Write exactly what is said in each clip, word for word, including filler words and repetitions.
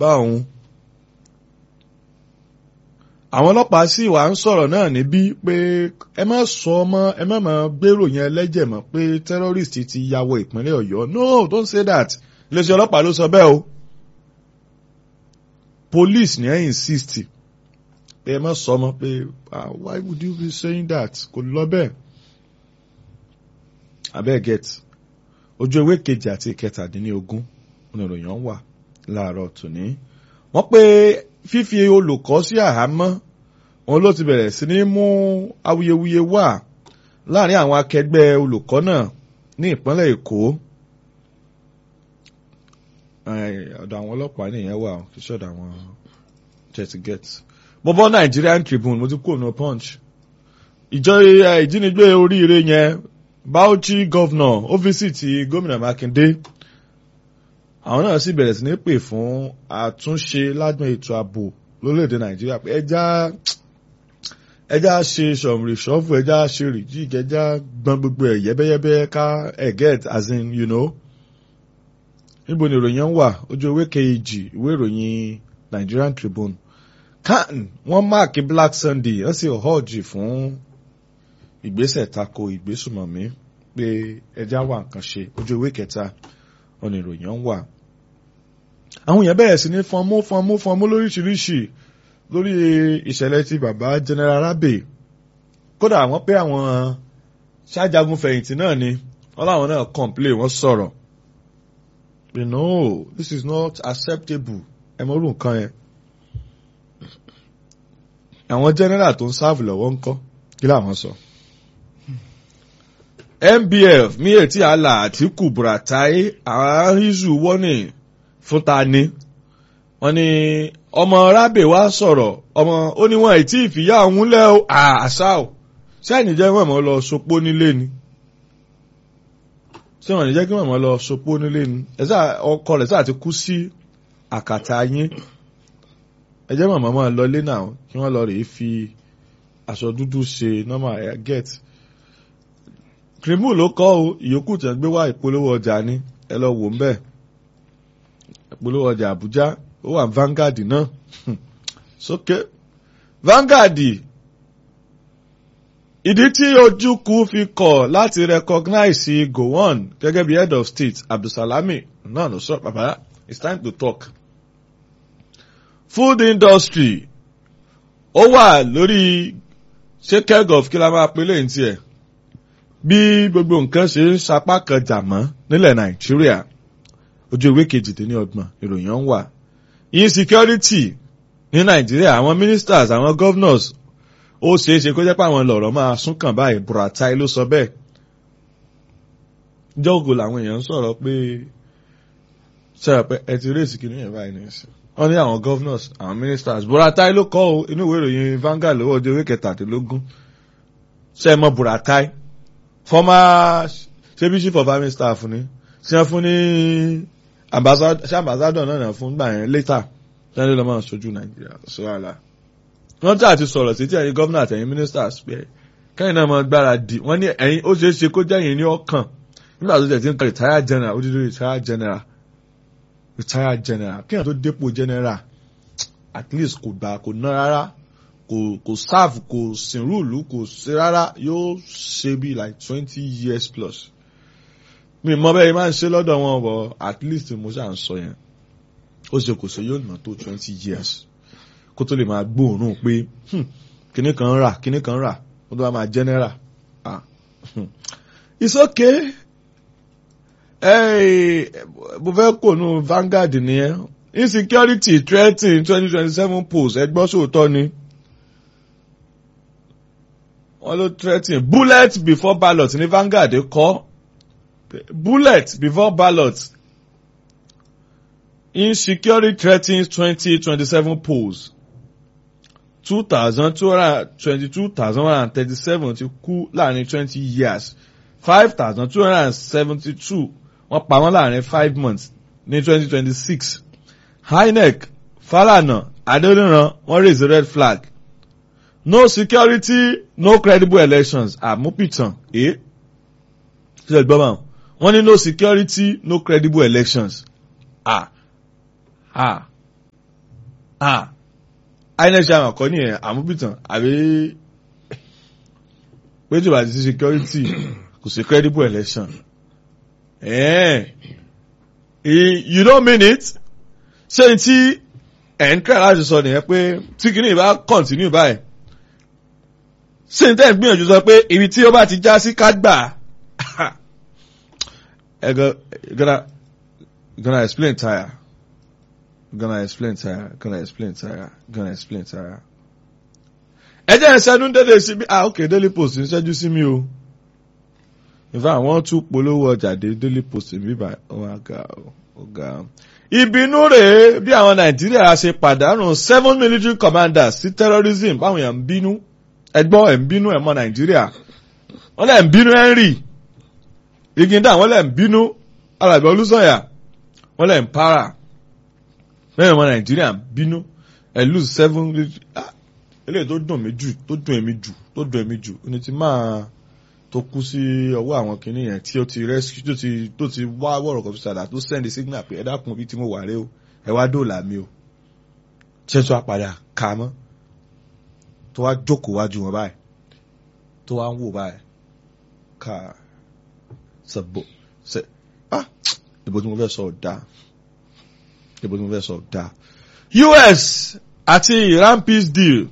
bàbá òun. Àwọn ọlọ́pàá sì wà ń sọ̀rọ̀ náà níbí pé ẹ má sọ mọ́ ẹ má máa gbèrò yẹn lẹ́jẹ̀ mọ́ pé terrorist ti ya wọ ìpínlẹ̀ Ọ̀yọ́. No, don't say that. Iléeṣẹ́ ọlọ́pàá ló sọ bẹ́ẹ̀ o. Police ni ẹ insist pé ẹ má sọ mọ́ pé why would you be saying that? Kò lọ bẹ́ẹ̀. Abẹ́ get ojú ewé kejì àti ìkẹtàdínlógún oníròyìn wà láàárọ̀ tòní. Wọ́n pé fífi olùkọ́ sí àhámọ́ wọn ló ti bẹ̀rẹ̀ sí ní mú awuyewuye wá láàrin àwọn akẹgbẹ́ olùkọ́ náà ní ìpínlẹ̀ Èkó. Ọ̀dọ̀ àwọn ọlọ́pàá nìyẹn wà kí ṣọ́dọ̀ àwọn jetget. Bọ́bọ́ Nigerian Tribune mo ti kúrò ní Punch. Ìjọ ìjínigbé oríire yẹn Bauchi governor ó fíṣítì gómìnà Mákindé. Àwọn náà sì bẹ̀rẹ̀ sí ní pè fún àtúnṣe lágbọn ètò ààbò lórílẹ̀‐èdè Nàìjíríà pé ẹja ẹja ṣe ṣọ̀mùrì ṣọ́fù ẹja ṣe rìjì ẹja gbọ́n gbogbo ẹ̀ yẹ́bẹ́yẹ́bẹ́ ká ẹ̀ get as in you know. Níbo ni ìròyìn wà ojú ewé kejì ìwé ìròyìn Nigerian Tribune. Kan wọ́n máàkì Black Sunday wọ́n sì họ́ọ̀jì fún ìgbésẹ̀ tako ìgbésùmọ̀mí pé ẹja wà nǹkan ṣe ojú ewé kẹta ọ̀nà ìròyìn wà. Àwọn èèyàn bẹ̀rẹ̀ sí ní fọnmú fọnmú fọnmú lóríṣiríṣi lórí ìṣẹ̀lẹ̀ tí bàbá General Rabe. Kódà wọ́n pé àwọn ṣájagun fẹ̀yìntì náà ni wọ́n láwọn náà complain wọ́n sọ̀rọ̀. You know, this is not acceptable. Ẹ mọ̀ orú nǹkan yẹn. Àwọn general tó ń sáàfù lọ́wọ́ ń kọ́ kí làwọn sọ. M B F Miyetti Allah Atiku Buratai àríṣù warning fún ta ni. Wọ́n ní ọmọ Rabe wá sọ̀rọ̀ ọmọ ó ní wọn àìtí ìfìyà òun lẹ́ o àṣà o sẹ́yìn jẹ́ wọ́n mọ̀ lọ sopó nílé ni. Ṣé wọ́n ní jẹ́ kí wọ́n mọ̀ lọ sopó nílé ni. Ẹ̀sà ọkọ rẹ̀ sáà ti kú sí àkàtà yín. Ẹ jẹ́ mọ̀mọ́ máa lọ lé náà kí wọ́n lọ rèé fi aṣọ dúdú ṣe normal air get. Tribune ló kọ́ o ìyókù tí wọ́n gbé wá ìpolówó ọjà ni ẹ lọ wò ń bẹ̀. Ìpolówó ọjà Àbújá ó wà Vanguard náà. Sókè Vanguard ìdí tí Ojukwu fi kọ̀ láti recognize Gowon gẹ́gẹ́ bí head of state Abdulsalami náà ló sọ bàbá it's time to talk. Food industry ó wà lórí ṣé keg of kí la máa pe lẹ́yìn tiẹ̀ bí gbogbo nǹkan ṣe ń sapá kan jà mọ́ nílẹ̀ Nàìjíríà ojú ìwé kejìdínlọ́gbọ̀n ìròyìn ń wà. Insecurity ní Nàìjíríà àwọn ministers àwọn governors ó ṣeé ṣe kó jẹ́ pé àwọn lọ̀rọ̀ máa sún kàn báyìí Buratai ló sọ bẹ́ẹ̀. Jọ́gò làwọn èèyàn ń sọ̀rọ̀ pé ṣe pé ẹ ti rèsì kí ní ẹ̀ báyìí ní ìsìn. Wọ́n ní àwọn governors àwọn ministers Buratai ló kọ́ o inú ìwé ìròyìn Vanguard lówó ọjọ́ ìwé kẹtàdínlógún. Ṣé ẹ mọ̀ Buratai former ṣé bí chief of army staff ni ṣé wọ́n fún ní ṣé ambassador náà fún gbà yẹn later ṣé ló máa ṣojú Nàìjíríà sọ àlà. Wọ́n tí a ti sọ̀rọ̀ sí tí ẹ̀yin governor àtẹ̀yin ministers pé kẹ́yìn náà máa gbára dì wọ́n ní ẹ̀yin ó ṣeé ṣe kó jẹ́ ẹ̀yin ní ọkàn nígbà tó jẹ́ ti ń kọ́ retired general ó dídú retired general retired general kéèyàn tó dépò general at least kò gbà kò ná rárá kò kò serve kò sìnrú ìlú kò ṣe rárá yóò ṣe bí like twenty years plus. Mi mọ bẹ́ẹ̀ máa ń ṣe lọ́dọ̀ wọn bọ̀ at least mo ṣà ń sọ yẹn ó ṣe kò ṣe yóò ná tó twenty years kó tó lè máa gbóòórùn pé kíní kan rà kíní kan rà ó tó bá máa general. Ah. It's okay. Mo fẹ́ kò nù Vanguard nìyẹn. Insecurity threatening twenty twenty seven polls ẹgbọ́n sóòótọ́ ni. Wọ́n ló threatening bullet before ballot ní Vanguard kọ́. Bullet before ballot. Insecurity threatens twenty twenty seven polls. two thousand two hundred twenty-two thousand one hundred thirty-seven ti kú láàrin twenty years. five thousand two hundred seventy-two wọ́n pa wọ́n láàrin five months ní twenty twenty-six. I N E C Falana Adoniran wọ́n raise the red flag. No security, no credible elections. Àmúpìtàn eh? Ṣé gbọ́ báwọn? Wọ́n ní no security, no credible elections. Ah ah ah inec chairman kọ́ nìyẹn àmúbìtàn àbí péjọ àti security kò sí credible election. Eh, you don't mean it? Ṣé n tí ẹ̀ ń kẹ́ láti sọ nìyẹn pé tí kìíní bá continue báyìí ṣé n tẹ́ ń gbìyànjú sọ pé ibi tí ó bá ti já sí ká gbà ẹ gonna gonna explain tire gonna explain tire gonna explain tire gonna explain tire. ẹ jẹ́ ìṣẹ́nu dédé sí mi ah ok Daily Post ń ṣẹ́jú sí mi o ìfẹ́ àwọn tún polówó ọjà dé Daily Post bíbá ọ̀gá ọ̀gá. Ìbínú rèé bí àwọn Nàìjíríà ṣe pàdánù seven military commanders sí terrorism báwọn èèyàn ń bínú ẹgbọ́n ẹ̀ ń bínú ẹ̀ mọ́ Nàìjíríà wọ́n lẹ̀ ń bínú Henry Iginda wọ́n lẹ̀ ń bínú Alàgbà Olúsọ̀yà wọ́n lẹ̀ ń para bẹ́ẹ̀ mọ́ Nàìjíríà ń bínú ẹ̀ lose seven eléyìí tó dùn mí jù tó dùn èmi jù tó dùn èmi jù ní ti máa tó kú sí ọwọ́ àwọn kìnìún yẹn tí ó ti rescue tó ti tó ti wá wọ̀rọ̀ kọ̀ọ̀fù sàdá tó send signal pé ẹ dákun bí tí mo wà rẹ o ẹ wá dóòlà mi o ṣẹ́tù apàdà kà mọ́ tó wá jókòó wájú wọn báyìí tó wá ń wò báyìí ká sọ̀bọ̀ ṣe ah ìbò tí mo fẹ́ sọ ọ̀dà ìbò tí mo fẹ́ sọ ọ̀dà. U S àti Iran peace deal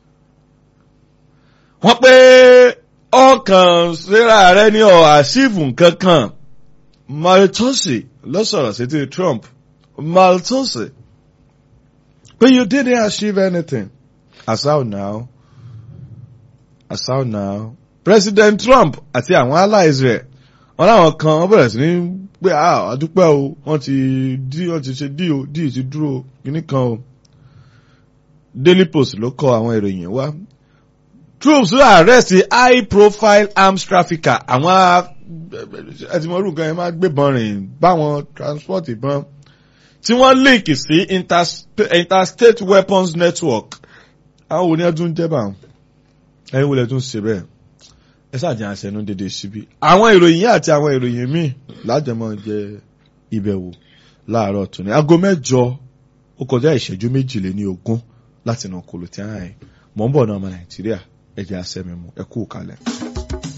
wọ́n pé ọkàn síra rẹ ní ọ̀ àṣìfù kankan Maltose ló sọ̀rọ̀ sí ti Trump Maltose but you didn't achieve anything as how now as how now President Trump àti àwọn allies rẹ̀ wọ́n láwọn kan wọ́n bẹ̀rẹ̀ sí ní pé ah àdúpẹ́ o wọ́n ti dí wọ́n ti ṣe dí o dí ti dúró kíní kan o Daily Post ló kọ àwọn ìròyìn wá. Troops who arrest the high profile arms trafficker àwọn ẹtìmọ́rù gan ẹ máa gbébọn rìn báwọn transport ìbọn tí wọ́n link sí interstate weapons network àwọn wo ni ẹdún jẹ́ bá wọn ẹ̀yin wo lẹ tún ṣe bẹ́ẹ̀ ẹ ṣáàjì àṣẹnú dédé síbí. àwọn ìròyìn yìí àti àwọn ìròyìn míì lájọmọ jẹ ìbẹ̀wò láàárọ̀ tòní aago mẹ́jọ ó kọjá ìṣẹ́jú méjìléní ogún láti nà kòlò tí a hàn mọ́ ń bọ̀ náà ọmọ Nàìjíríà ẹ̀jẹ̀ àṣẹ mi mú ẹ kú kalẹ̀.